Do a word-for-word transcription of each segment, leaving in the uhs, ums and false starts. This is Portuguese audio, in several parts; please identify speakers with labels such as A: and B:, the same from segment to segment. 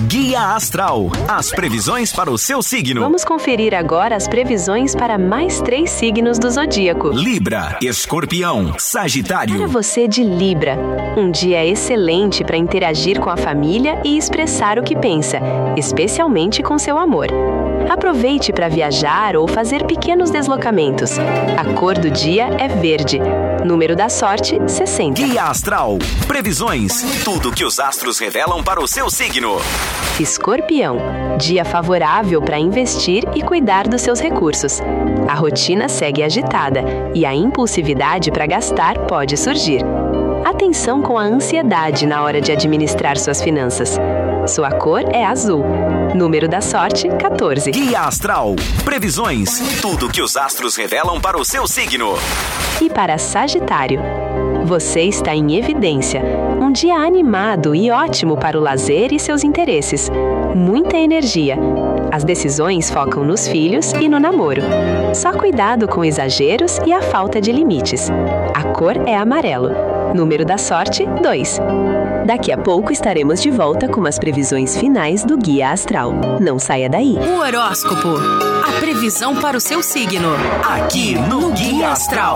A: Guia Astral, as previsões para o seu signo.
B: Vamos conferir agora as previsões para mais três signos do zodíaco:
A: Libra, Escorpião, Sagitário.
B: Para você de Libra, um dia excelente para interagir com a família e expressar o que pensa, especialmente com seu amor. Aproveite para viajar ou fazer pequenos deslocamentos. A cor do dia é verde. Número da sorte, sessenta.
A: Guia Astral, previsões, tudo que os astros revelam para o seu signo.
B: Escorpião, dia favorável para investir e cuidar dos seus recursos. A rotina segue agitada e a impulsividade para gastar pode surgir. Atenção com a ansiedade na hora de administrar suas finanças. Sua cor é azul. Número da sorte, quatorze.
A: Guia Astral, previsões, tudo que os astros revelam para o seu signo.
B: E para Sagitário, você está em evidência. Um dia animado e ótimo para o lazer e seus interesses. Muita energia. As decisões focam nos filhos e no namoro. Só cuidado com exageros e a falta de limites. A cor é amarelo. Número da sorte, dois. Daqui a pouco estaremos de volta com as previsões finais do Guia Astral. Não saia daí.
C: O horóscopo, a previsão para o seu signo.
A: Aqui no Guia Astral.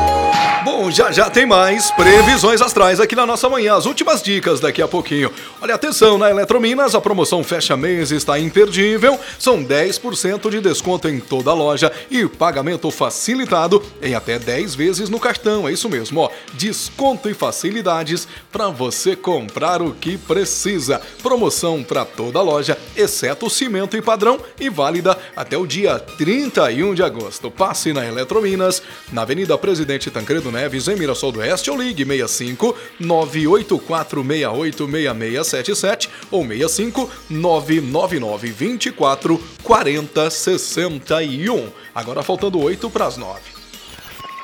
D: Bom, já já tem mais previsões astrais aqui na nossa manhã. As últimas dicas daqui a pouquinho. Olha, atenção, na Eletrominas, a promoção fecha mês está imperdível. São dez por cento de desconto em toda a loja e pagamento facilitado em até dez vezes no cartão. É isso mesmo, ó. Desconto e facilidades para você comprar o que precisa. Promoção para toda a loja, exceto cimento e padrão, e válida até o dia trinta e um de agosto. Passe na Eletrominas, na Avenida Presidente Tancredo Neves, em Mirassol do Oeste, ou ligue seis cinco nove oito quatro seis oito seis seis sete sete ou seis cinco nove nove nove dois quatro quatro zero seis um. Agora faltando oito para as nove.